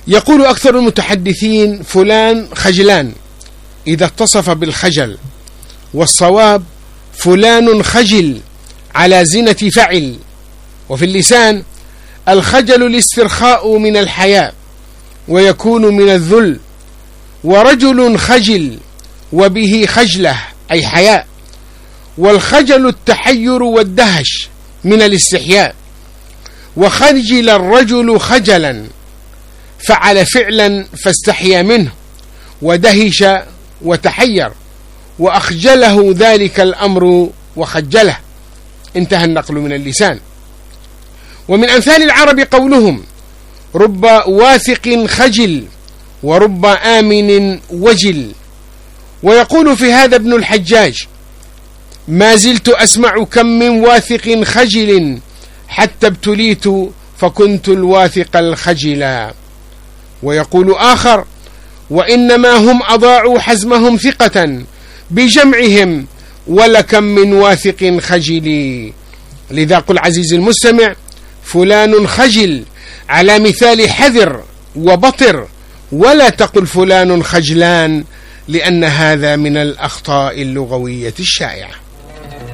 يقول أكثر المتحدثين فلان خجلان إذا اتصف بالخجل، والصواب فلان خجل على زنة فعل. وفي اللسان الخجل الاسترخاء من الحياء ويكون من الذل، ورجل خجل وبه خجلة أي حياء، والخجل التحير والدهش من الاستحياء. وخجل الرجل خجلا فعل فعلا فاستحيا منه ودهش وتحير، وأخجله ذلك الأمر وخجله. انتهى النقل من اللسان. ومن أمثال العرب قولهم رب واثق خجل ورب آمن وجل. ويقول في هذا ابن الحجاج ما زلت أسمع كم من واثق خجل حتى ابتليت فكنت الواثق الخجلا. ويقول آخر وإنما هم أضاعوا حزمهم ثقة بجمعهم ولكم من واثق خجل. لذا قل عزيزي المستمع فلان خجل على مثال حذر وبطر، ولا تقل فلان خجلان، لأن هذا من الأخطاء اللغوية الشائعة.